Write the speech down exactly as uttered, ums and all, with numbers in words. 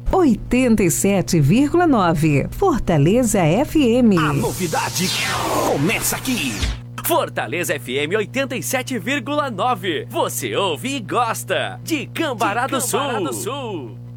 oitenta e sete vírgula nove. Fortaleza F M. A novidade começa aqui. Fortaleza F M oitenta e sete vírgula nove. Você ouve e gosta de Cambará do Sul.